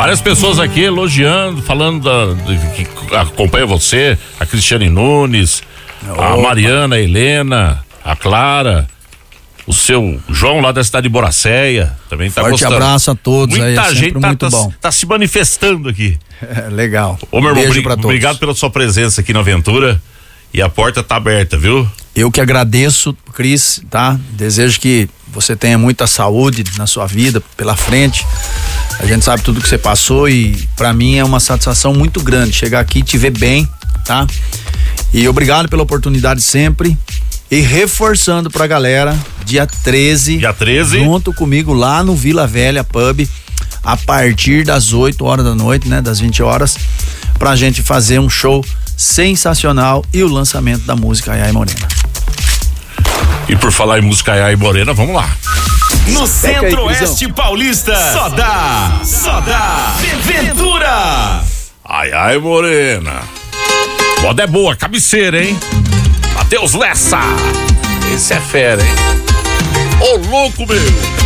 Várias pessoas aqui elogiando, falando que acompanha você, a Cristiane Nunes, a Mariana, a Helena, a Clara, o seu João lá da cidade de Boracéia, também tá gostando. Forte abraço a todos. Muita aí, gente muito bom. tá se manifestando aqui. Legal. Ô, meu irmão, Beijo pra todos. Obrigado pela sua presença aqui na Aventura e a porta tá aberta, viu? Eu que agradeço, Cris, tá? Desejo que você tenha muita saúde na sua vida pela frente. A gente sabe tudo que você passou e pra mim é uma satisfação muito grande chegar aqui e te ver bem, tá? E obrigado pela oportunidade sempre. E reforçando pra galera, dia 13, junto comigo lá no Vila Velha Pub, a partir das 8 horas da noite, né? Das 20 horas, pra gente fazer um show sensacional e o lançamento da música Ayá e Morena. E por falar em música Ayá e Morena, vamos lá. No Centro-Oeste Paulista, só dá Ventura. Ayá e Morena. Moda é boa, cabeceira, hein? Matheus Lessa. Esse é fera, hein? Ô louco, meu.